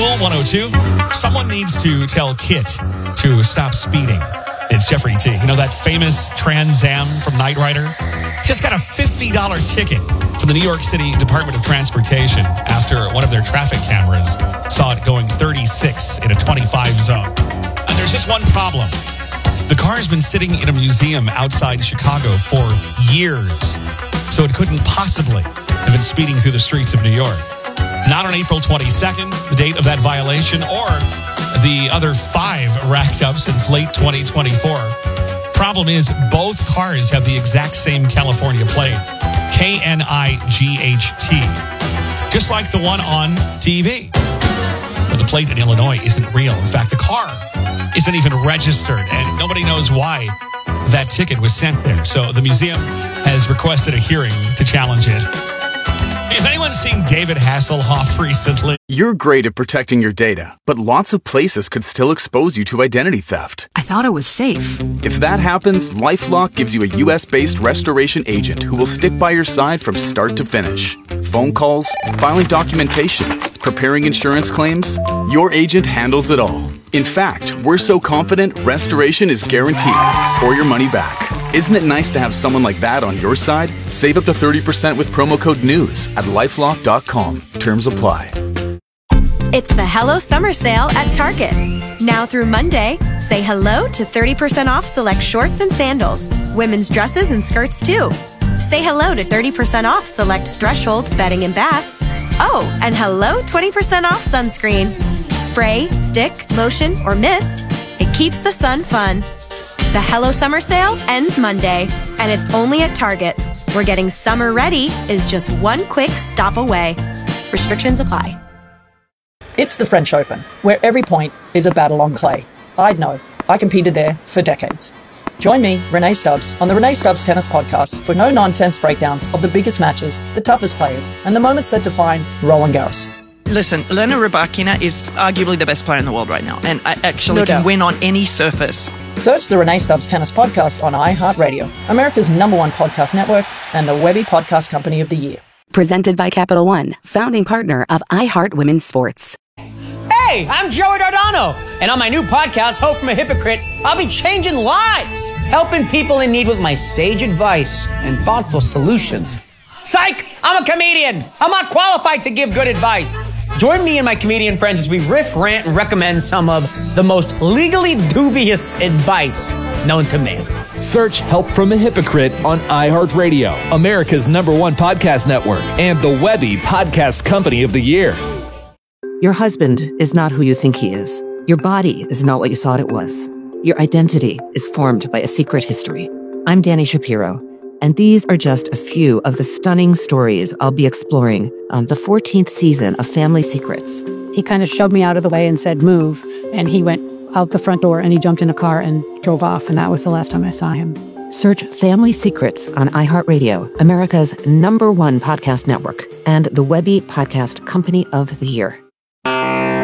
Cool 102. Someone needs to tell Kit to stop speeding. It's Jeffrey T. You know that famous Trans Am from Knight Rider? Just got a $50 ticket from the New York City Department of Transportation after one of their traffic cameras saw it going 36 in a 25 zone. And there's just one problem. The car has been sitting in a museum outside Chicago for years, so it couldn't possibly have been speeding through the streets of New York. Not on April 22nd, the date of that violation, or the other 5 racked up since late 2024. Problem is, both cars have the exact same California plate, KNIGHT, just like the one on TV. But the plate in Illinois isn't real. In fact, the car isn't even registered, and nobody knows why that ticket was sent there. So the museum has requested a hearing to challenge it. Has anyone seen David Hasselhoff recently? You're great at protecting your data, but lots of places could still expose you to identity theft. I thought it was safe. If that happens, LifeLock gives you a US-based restoration agent who will stick by your side from start to finish. Phone calls, filing documentation, preparing insurance claims, your agent handles it all. In fact, we're so confident restoration is guaranteed or your money back. Isn't it nice to have someone like that on your side? Save up to 30% with promo code NEWS at LifeLock.com. Terms apply. It's the Hello Summer Sale at Target. Now through Monday, say hello to 30% off select shorts and sandals, women's dresses and skirts too. Say hello to 30% off select Threshold bedding and bath. Oh, and hello 20% off sunscreen. Spray, stick, lotion, or mist. It keeps the sun fun. The Hello Summer Sale ends Monday, and it's only at Target, where getting summer ready is just one quick stop away. Restrictions apply. It's the French Open, where every point is a battle on clay. I'd know. I competed there for decades. Join me, Renee Stubbs, on the Renee Stubbs Tennis Podcast for no-nonsense breakdowns of the biggest matches, the toughest players, and the moments that define Roland Garros. Listen, Elena Rybakina is arguably the best player in the world right now, and I actually can win on any surface. Search the Renee Stubbs Tennis Podcast on iHeartRadio, America's #1 podcast network, and the Webby Podcast Company of the Year. Presented by Capital One, founding partner of iHeart Women's Sports. Hey, I'm Joey Dardano, and on my new podcast, Hope from a Hypocrite, I'll be changing lives, helping people in need with my sage advice and thoughtful solutions. Psych! I'm a comedian. I'm not qualified to give good advice. Join me and my comedian friends as we riff, rant, and recommend some of the most legally dubious advice known to man. Search Help from a Hypocrite on iHeartRadio, America's #1 podcast network, and the Webby Podcast Company of the Year. Your husband is not who you think he is. Your body is not what you thought it was. Your identity is formed by a secret history. I'm Danny Shapiro, and these are just a few of the stunning stories I'll be exploring on the 14th season of Family Secrets. He kind of shoved me out of the way and said, move. And he went out the front door and he jumped in a car and drove off. And that was the last time I saw him. Search Family Secrets on iHeartRadio, America's #1 podcast network, and the Webby Podcast Company of the Year.